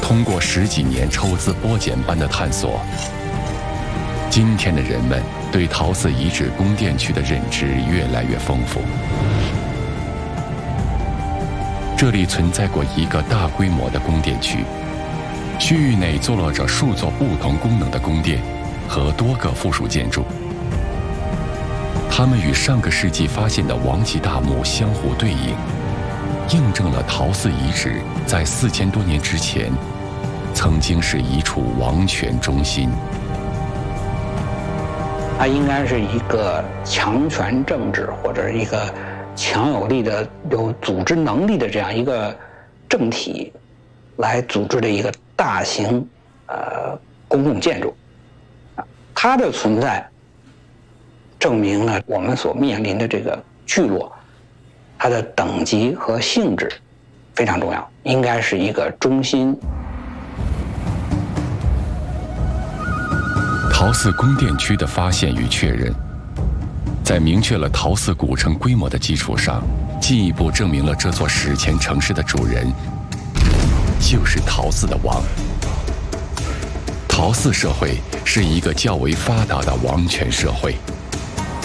通过10几年抽丝剥茧般的探索，今天的人们对陶寺遗址宫殿区的认知越来越丰富。这里存在过一个大规模的宫殿区，区域内坐落着数座不同功能的宫殿和多个附属建筑，它们与上个世纪发现的王级大墓相互对应，印证了陶寺遗址在4000多年之前曾经是一处王权中心。 它应该是一个强权政治或者一个强有力的、有组织能力的这样一个政体来组织的一个大型公共建筑。它的存在证明了我们所面临的这个聚落，它的等级和性质非常重要，应该是一个中心。 陶寺宫殿区的发现与确认，在明确了陶寺古城规模的基础上，进一步证明了这座史前城市的主人就是陶寺的王。陶寺社会是一个较为发达的王权社会。